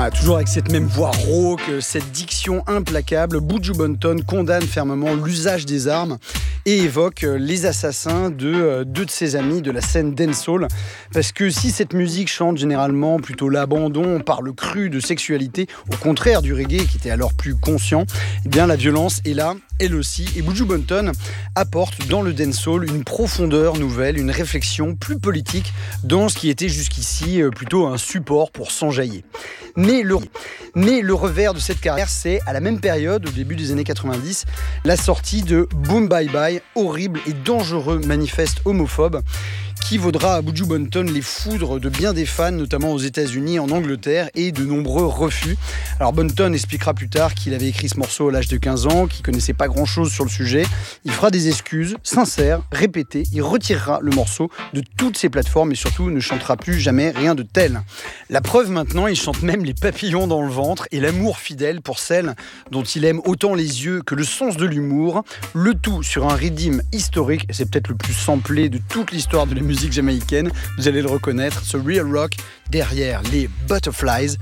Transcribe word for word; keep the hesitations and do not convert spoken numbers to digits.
Ah, toujours avec cette même voix rauque, cette diction implacable, Buju Banton condamne fermement l'usage des armes et évoque les assassins de deux de ses amis de la scène dancehall. Parce que si cette musique chante généralement plutôt l'abandon, parle cru de sexualité, au contraire du reggae qui était alors plus conscient, eh bien la violence est là, elle aussi. Et Buju Banton apporte dans le dancehall une profondeur nouvelle, une réflexion plus politique dans ce qui était jusqu'ici plutôt un support pour s'enjailler. Mais le, mais le revers de cette carrière, c'est à la même période, au début des années quatre-vingt-dix, la sortie de Boom Bye Bye, horrible et dangereux manifeste homophobe, qui vaudra à Buju Banton les foudres de bien des fans, notamment aux États-Unis, en Angleterre, et de nombreux refus. Alors Banton expliquera plus tard qu'il avait écrit ce morceau à l'âge de quinze ans, qu'il connaissait pas grand-chose sur le sujet. Il fera des excuses sincères, répétées. Il retirera le morceau de toutes ses plateformes et surtout ne chantera plus jamais rien de tel. La preuve maintenant, il chante même les papillons dans le ventre et l'amour fidèle pour celle dont il aime autant les yeux que le sens de l'humour. Le tout sur un rythme historique. C'est peut-être le plus samplé de toute l'histoire de la musique jamaïcaine. Vous allez le reconnaître, ce real rock derrière les Butterflies